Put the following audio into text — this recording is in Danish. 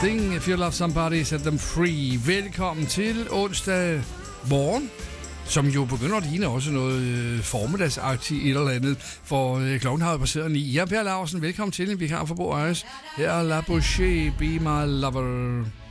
Thing. If you love somebody, set them free. Velkommen til onsdag morgen, som jo begynder at ligne også noget formiddagsagtigt et eller andet, for klokken har jo passeret 9. Jeg er Per Laursen, velkommen til en vikar for Bo Ejes. Her er La Boucher, Be My Lover.